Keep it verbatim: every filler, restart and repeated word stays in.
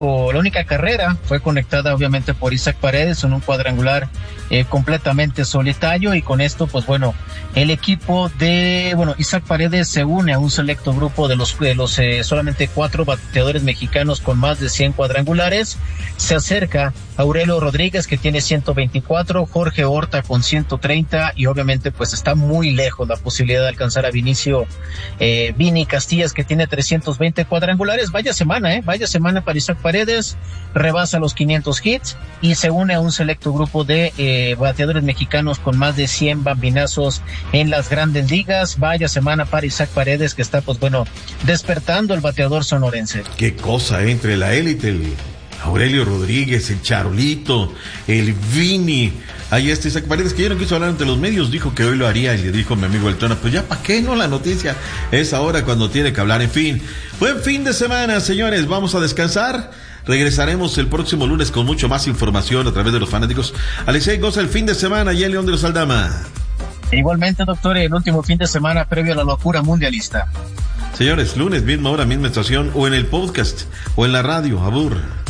la única carrera fue conectada obviamente por Isaac Paredes en un cuadrangular eh, completamente solitario, y con esto pues bueno, el equipo de, bueno, Isaac Paredes se une a un selecto grupo de los, de los eh, solamente cuatro bateadores mexicanos con más de cien cuadrangulares. Se acerca Aurelio Rodríguez, que tiene ciento veinticuatro, Jorge Horta con ciento treinta, y obviamente pues está muy lejos la posibilidad de alcanzar a Vinicio eh, Vini Castillas, que tiene trescientos veinte cuadrangulares. Vaya semana, eh, vaya semana para Isaac Paredes, rebasa los quinientos hits y se une a un selecto grupo de eh, bateadores mexicanos con más de cien bambinazos en las grandes ligas. Vaya semana para Isaac Paredes, que está pues bueno, despertando el bateador sonorense. Qué cosa, eh, entre la élite, el Aurelio Rodríguez, el Charolito, el Vini, ahí está Isaac Paredes, que ya no quiso hablar ante los medios, dijo que hoy lo haría, y le dijo mi amigo El Tona, pues ya para qué, no, la noticia es ahora cuando tiene que hablar. En fin, buen fin de semana, señores, vamos a descansar, regresaremos el próximo lunes con mucho más información a través de los fanáticos. Alexei, goza el fin de semana y en León de los Aldama. Igualmente, doctor, el último fin de semana previo a la locura mundialista. Señores, lunes, misma hora, misma estación, o en el podcast, o en la radio, abur.